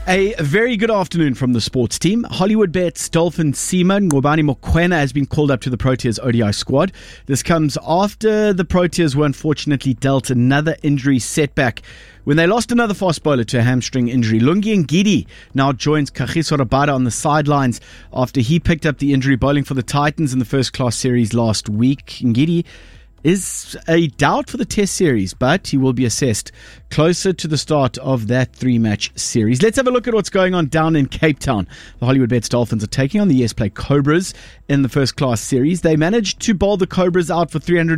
A very good afternoon from the sports team. Hollywoodbet's Dolphin seamer Ngubani Mokoena has been called up to the Proteas ODI squad. This comes after the Proteas were unfortunately dealt another injury setback when they lost another fast bowler to a hamstring injury. Lungi Ngidi now joins Kagiso Rabada on the sidelines after he picked up the injury bowling for the Titans in the first class series last week. Ngidi is a doubt for the test series, but he will be assessed closer to the start of that 3-match series. Let's have a look at what's going on down in Cape Town. The Hollywoodbets Dolphins are taking on the Yes Play Cobras in the first class series. They managed to bowl the Cobras out for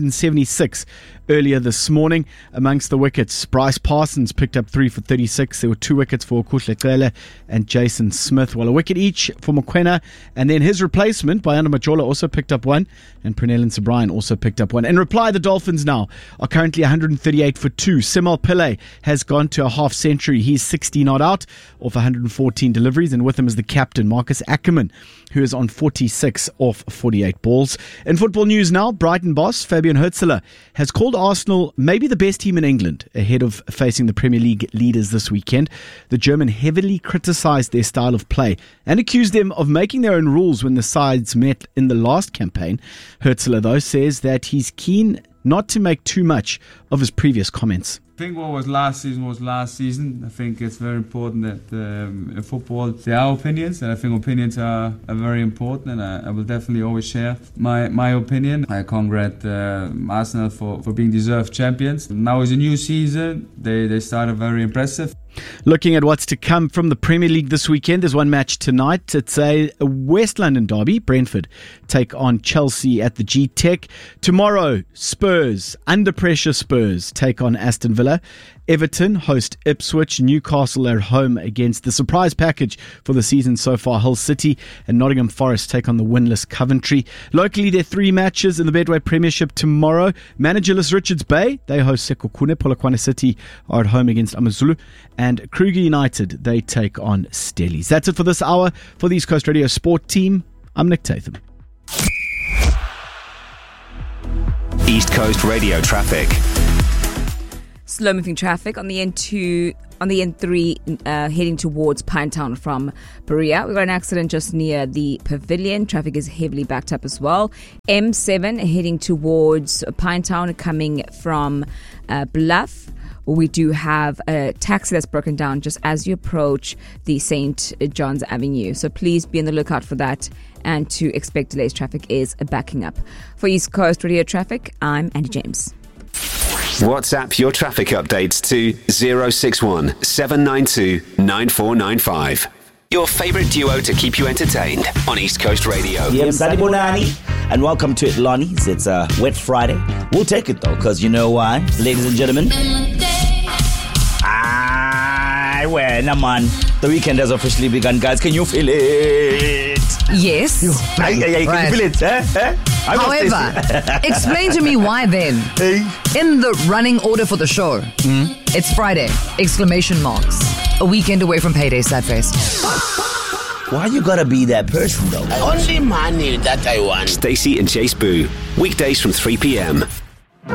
376 earlier this morning. Amongst the wickets, Bryce Parsons picked up 3 for 36. There were 2 wickets for Kuhle Cele and Jason Smith, while a wicket each for Mokoena, and then his replacement, Bayanda Majola, also picked up 1, and Pranel Sobrine also picked up 1. In reply, the Dolphins now are currently 138 for 2. Simal Pillay has gone to a half century. He's 60 not out off 114 deliveries, and with him is the captain, Marcus Ackerman, who is on 46 off 48 balls. In football news now, Brighton boss Fabian Hürzeler has called Arsenal maybe the best team in England ahead of facing the Premier League leaders this weekend. The German heavily criticised their style of play and accused them of making their own rules when the sides met in the last campaign. Hürzeler, though, says that he's keen not to make too much of his previous comments. I think what was last season. I think it's very important that in football there are opinions, and I think opinions are very important, and I will definitely always share my opinion. I congratulate Arsenal for being deserved champions. Now is a new season. They started very impressive. Looking at what's to come from the Premier League this weekend, there's one match tonight. It's a West London derby. Brentford take on Chelsea at the G-Tech. Tomorrow, Spurs, under pressure Spurs, take on Aston Villa. Everton host Ipswich. Newcastle are home against the surprise package for the season so far, Hull City, and Nottingham Forest take on the winless Coventry. Locally, there are 3 matches in the Betway Premiership tomorrow. Managerless Richards Bay, they host Sekhukhune. Polokwane City are at home against AmaZulu, and Kruger United, they take on Stellies. That's it for this hour. For the East Coast Radio Sport Team, I'm Nick Tatham. East Coast Radio traffic. Slow-moving traffic on the N2, on the N3 heading towards Pinetown from Berea. We've got an accident just near the Pavilion. Traffic is heavily backed up as well. M7 heading towards Pinetown coming from Bluff. We do have a taxi that's broken down just as you approach the St. John's Avenue. So please be on the lookout for that and to expect delays. Traffic is backing up. For East Coast Radio Traffic, I'm Andy James. WhatsApp your traffic updates to 061 792 9495. Your favourite duo to keep you entertained on East Coast Radio. Yes, Sadi Bonani, and welcome to it, Lonnie's. It's a wet Friday. We'll take it though, because you know why, ladies and gentlemen. Man, the weekend has officially begun, guys. Can you feel it? Yes. Can you feel it? However, explain to me why then. In the running order for the show, it's Friday, exclamation marks. A weekend away from payday, sad face. Why you gotta be that person though? Only money that I want. Stacey and Chase Boo, weekdays from 3 p.m.